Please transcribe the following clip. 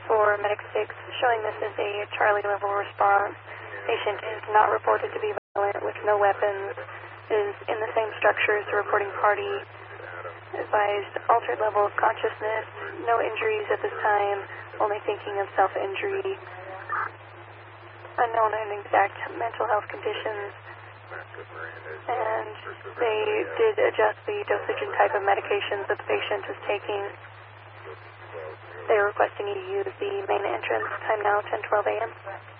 for Medic 6, showing this as a Charlie level response. Patient is not reported to be violent with no weapons, is in the same structure as the reporting party. Advised altered level of consciousness, no injuries at this time, only thinking of self-injury. Unknown and exact mental health conditions. And they did adjust the dosage and type of medications that the patient is taking. They are requesting you to use the main entrance. Time now 10:12 a.m.